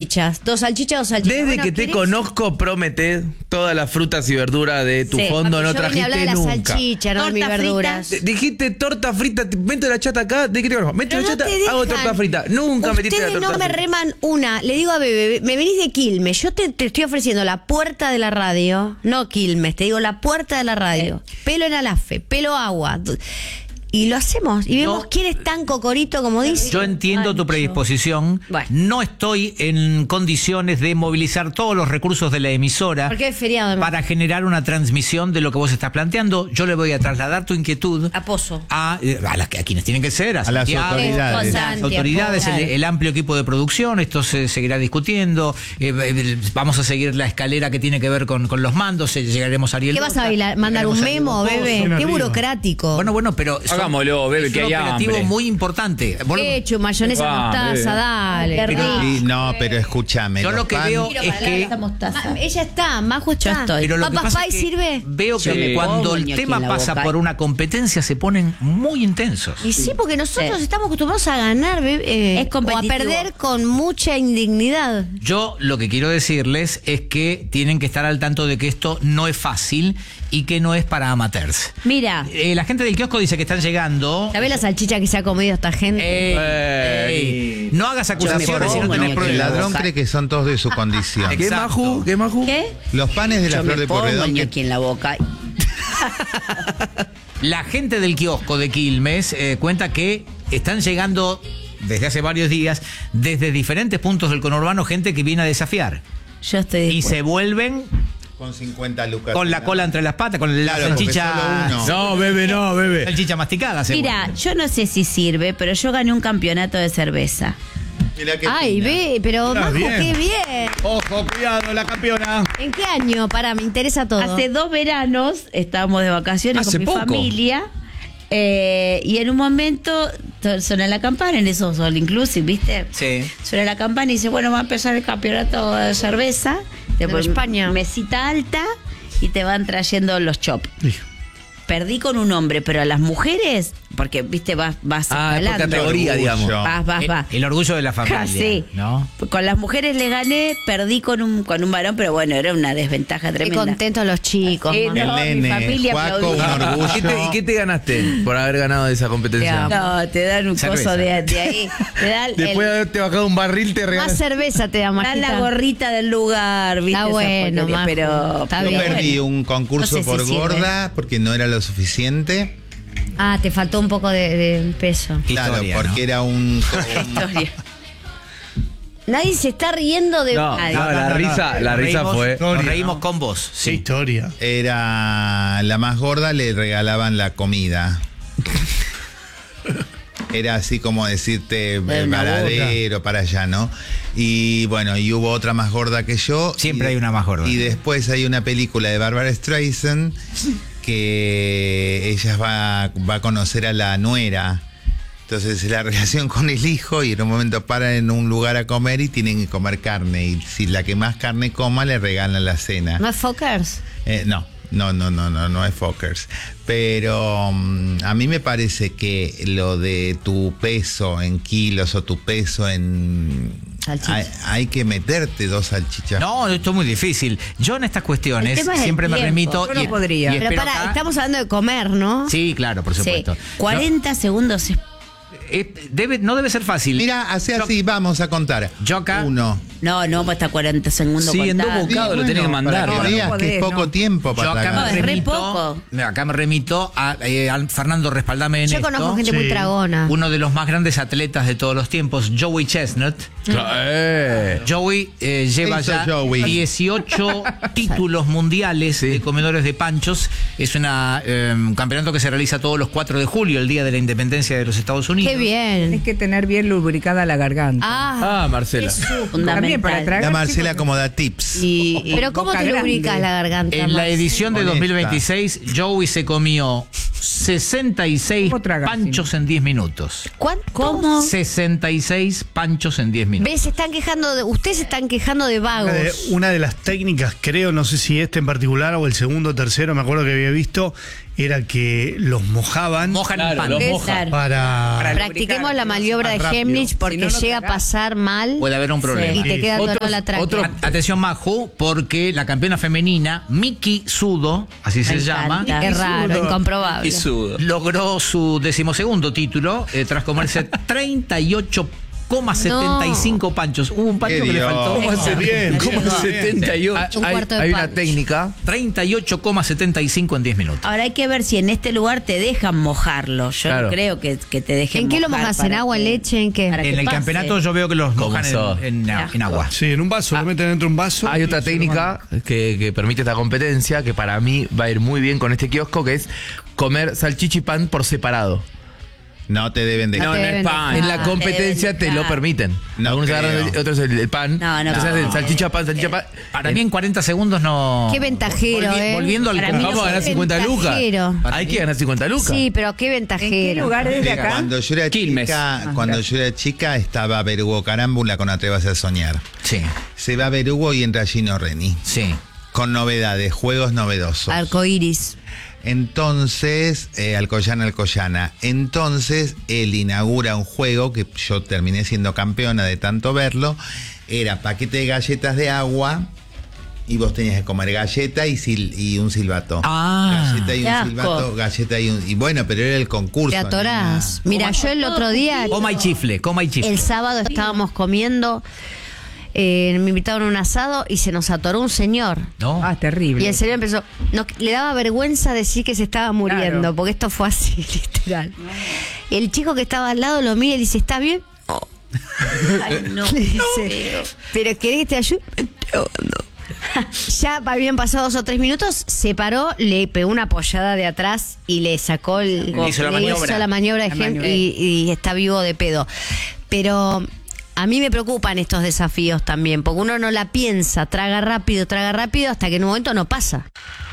salchichas. 2 salchichas, 2 salchichas. Desde Bueno, que te ¿querés? conozco, prometés todas las frutas y verduras de tu fondo, no Yo venía a hablar trajiste de la nunca. salchicha, no de mis Torta verduras. frita. Dijiste torta frita, meto la chata acá, ¿de qué te conozco? Meto Pero la no chata, te dejan. hago torta frita. Nunca metiste la Ustedes torta no me frita. reman una. Le digo a Bebe, me venís de Quilmes. Yo te estoy ofreciendo la puerta de la radio. No Quilmes, te digo la puerta de la radio. Pelo en alafe, pelo agua. Y lo hacemos. Y vemos quién es tan cocorito como dice. Yo entiendo tu predisposición. Bueno. No estoy en condiciones de movilizar todos los recursos de la emisora Porque es feriado. ¿no? para generar una transmisión de lo que vos estás planteando. Yo le voy a trasladar tu inquietud A Pozo. a quienes tienen que ser, a A las Santiago, autoridades. a las autoridades, el amplio equipo de producción. Esto se seguirá discutiendo. Vamos a seguir la escalera que tiene que ver con los mandos. Llegaremos a Ariel. ¿Qué vas a bailar? ¿Mandar un memo, Bebe? Qué burocrático. Bueno, pero Hagámoslo, Bebe, es que un hay operativo hambre. muy importante. Ketchup, mayonesa, mostaza, dale. Qué rico. No, pero escúchame. Yo los lo que pan- veo Quiero es para que esa mostaza. Ella está, Majo está. Yo estoy. Pero lo que ¿Papas pasa Pie es que sirve? veo Yo que me cuando pongo el ñoqui tema en la pasa boca. por una competencia se ponen muy intensos. Y sí, porque nosotros Sí. estamos acostumbrados a ganar, Es o a competitivo. perder con mucha indignidad. Yo lo que quiero decirles es que tienen que estar al tanto de que esto no es fácil y que no es para amateurs. Mira, La gente del kiosco dice que están llegando. ¿Sabés la salchicha que se ha comido esta gente? No hagas acusaciones si no pongo tenés ñoqui. El pruebas. ladrón cree que son todos de su condición. ¿Qué Exacto. Maju? ¿Qué Maju? ¿qué? Los panes de la Yo flor me de pongo el Porredón. ñoqui en la boca. La gente del kiosco de Quilmes cuenta que están llegando desde hace varios días, desde diferentes puntos del conurbano, gente que viene a desafiar. Yo estoy Y dispuesta. se vuelven Con 50 lucas. con la cola entre las patas, con la Claro, porque salchicha. solo uno. No, Bebe, no, Bebe. Salchicha masticada, se Mira, vuelven. yo no sé si sirve, pero yo gané un campeonato de cerveza. Mirá qué Ay, fina. ve, pero Está Majo, bien. qué bien. Ojo, cuidado, la campeona. ¿En qué año? Pará, me interesa todo. Hace 2 veranos estábamos de vacaciones Hace con mi poco. familia. Y en un momento suena la campana, en esos all inclusive, ¿viste? Sí. Suena la campana y dice, bueno, va a empezar el campeonato de cerveza. Después España. mesita alta y te van trayendo los chops. Perdí con un hombre, pero a las mujeres, porque, viste, vas Ah, es por escalando. categoría, digamos. Vas. El orgullo de la familia, Sí. ¿no? Con las mujeres le gané, perdí con un varón, pero bueno, era una desventaja Qué tremenda. contentos los chicos. Sí, Majo. no, El mi nene, familia Juaco, un aplaudía. orgullo. ¿Y qué te ganaste por haber ganado esa competencia? No, te dan un Cerveza. coso de ahí. Te dan, Después de haberte bajado un barril, te Más regalas. cerveza te da, dan Majita. la gorrita del lugar, ¿viste? Está Esa bueno, porquería, Majo. pero Está Yo bien. perdí un concurso No sé si por sirve. gorda porque no era lo suficiente. Ah, te faltó un poco de peso. Claro, Historia, porque ¿no? era un historia. Nadie se está riendo de No, nadie. no, la risa Nos reímos- fue. Nos reímos con vos. Qué Sí. historia. era la más gorda, le regalaban la comida. Era así como decirte Era una varadero para allá, ¿no? Y bueno, y hubo otra más gorda que yo. Siempre Y- hay una más gorda. Y después hay una película de Barbara Streisand que ella va a conocer a la nuera. Entonces la relación con el hijo y en un momento paran en un lugar a comer y tienen que comer carne. Y si la que más carne coma le regalan la cena. ¿No es Fockers? No es Fockers. Pero a mí me parece que lo de tu peso en kilos o tu peso en... Salchicha. Hay que meterte 2 salchichas. No, esto es muy difícil. Yo en estas cuestiones El tema es el siempre me tiempo. remito. Yo no podría. Pero espero pará, acá- estamos hablando de comer, ¿no? Sí, claro, por Sí, supuesto. 40 segundos. No debe ser fácil. Mira, hace así, vamos a contar. Yo acá- 1. No, hasta 40 segundos. Sí, en dos contando. bocados lo tenés que mandar. Para que veas que es poco tiempo Yo para acá No, tragar. es re poco. acá me remito a Fernando Respaldame en Yo esto. conozco gente muy Sí. tragona. Uno de los más grandes atletas de todos los tiempos, Joey Chestnut. Joey lleva Eso, ya Joey. 18 títulos mundiales de comedores de panchos. Es un campeonato que se realiza todos los 4 de julio, el día de la independencia de los Estados Unidos. Qué bien. Tienes que tener bien lubricada la garganta. Ah, Marcela. También para Fundamental. tragar. La Marcela chicos, como da tips. y pero ¿cómo boca te grande. lubricas la garganta? En la Max? edición de Honesta. 2026, Joey se comió 66 ¿Cómo tragas, panchos en 10 minutos. ¿Cuánto? ¿Cómo? 66 panchos en 10 minutos. ¿Ves? Se están quejando ustedes se están quejando de vagos. Una de las técnicas, creo, no sé si este en particular o el segundo o tercero, me acuerdo que había visto, era que los mojaban Mojan el pan. Los moja. para... Practiquemos la maniobra de Más rápido. Hemlich porque Si no, no llega a tragás. pasar mal Puede haber un problema. y te queda toda la tráquea. Atención, Maju, porque la campeona femenina, Miki Sudo, así se llama, encanta. Es raro, incomprobable. Y sudo. logró su 12º título tras comerse 38,75 panchos. Hubo un pancho Qué que le Dios. faltó. ¿Cómo hace bien? ¿Cómo Llegó. 78? Un Hay, cuarto de hay una punch. técnica. 38,75 en 10 minutos. Ahora hay que ver si en este lugar te dejan mojarlo. Yo Claro. no creo que te dejen ¿En qué lo mojar mojas? ¿En para agua, en que- leche? ¿En qué? para que En el pase. campeonato yo veo que los ¿Cómo mojan sos? en agua. Sí, en un vaso, lo meten dentro de un vaso. Hay y otra se lo técnica que permite esta competencia que para mí va a ir muy bien con este kiosco, que es comer salchicha y pan por separado. No te deben dejar. No te deben dejar. En la Ah, competencia te te deben lo dejar. permiten. No Algunos creo. agarran otros el pan. No, no, Entonces no. hacen salchicha, pan. Para mí en 40 segundos no... Qué ventajero, Volviendo al Para mí Vamos a ganar Qué 50 lucas. ventajero. Hay que ganar 50 lucas. Sí, pero qué ¿En qué ventajero. lugar es de Mira, acá? Cuando yo era Quilmes. chica, estaba Berugo Carámbula con Atrevas a Soñar. Sí, Se va Berugo y entra Gino Reni. sí. Con novedades, juegos novedosos. Arcoiris. Entonces, Alcoyana. Entonces, él inaugura un juego que yo terminé siendo campeona de tanto verlo. Era paquete de galletas de agua y vos tenías que comer galleta y un silbato. Ah. Galleta y Qué un asco. silbato, galleta y bueno, pero era el concurso. Te atorás. Mira, yo el otro día, Coma y chifle, coma y chifle. el sábado estábamos comiendo, me invitaron a un asado y se nos atoró un señor. ¿No? Ah, terrible. Y el señor empezó, le daba vergüenza decir que se estaba muriendo, Claro. porque esto fue así, literal. El chico que estaba al lado lo mira y dice, ¿estás bien? Ay, no. Le dice, ¿pero querés que te ayude? No. Ya habían pasado 2 o 3 minutos, se paró, le pegó una apoyada de atrás y le sacó el... Le hizo la maniobra. hizo la maniobra de La Hem- maniobra. y está vivo de pedo. Pero a mí me preocupan estos desafíos también, porque uno no la piensa, traga rápido, hasta que en un momento no pasa.